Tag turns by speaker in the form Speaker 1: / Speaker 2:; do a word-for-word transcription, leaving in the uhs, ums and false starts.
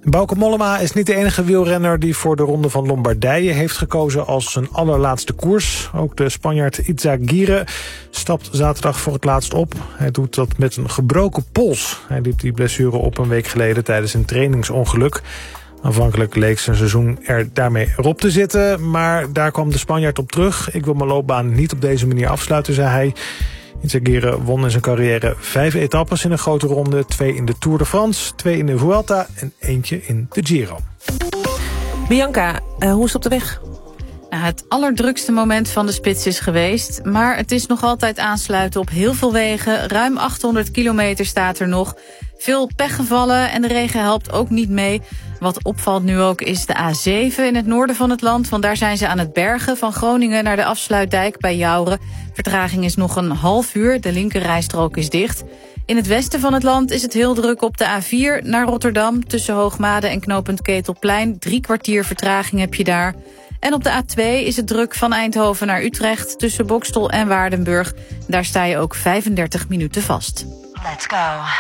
Speaker 1: Bauke Mollema is niet de enige wielrenner die voor de Ronde van Lombardije heeft gekozen als zijn allerlaatste koers. Ook de Spanjaard Izagirre stapt zaterdag voor het laatst op. Hij doet dat met een gebroken pols. Hij liep die blessure op een week geleden tijdens een trainingsongeluk. Aanvankelijk leek zijn seizoen er daarmee erop te zitten, maar daar kwam de Spanjaard op terug. Ik wil mijn loopbaan niet op deze manier afsluiten, zei hij. Izagirre won in zijn carrière vijf etappes in een grote ronde. Twee in de Tour de France, twee in de Vuelta en eentje in de Giro.
Speaker 2: Bianca, uh, hoe is het op de weg?
Speaker 3: Nou, het allerdrukste moment van de spits is geweest. Maar het is nog altijd aansluiten op heel veel wegen. Ruim achthonderd kilometer staat er nog. Veel pechgevallen en de regen helpt ook niet mee. Wat opvalt nu ook is de A zeven in het noorden van het land. Want daar zijn ze aan het bergen van Groningen naar de afsluitdijk bij Jouren. Vertraging is nog een half uur. De linkerrijstrook is dicht. In het westen van het land is het heel druk op de A vier naar Rotterdam. Tussen Hoogmade en knooppunt Ketelplein. Drie kwartier vertraging heb je daar. En op de A twee is het druk van Eindhoven naar Utrecht. Tussen Boxtel en Waardenburg. Daar sta je ook vijfendertig minuten vast.
Speaker 4: Let's go.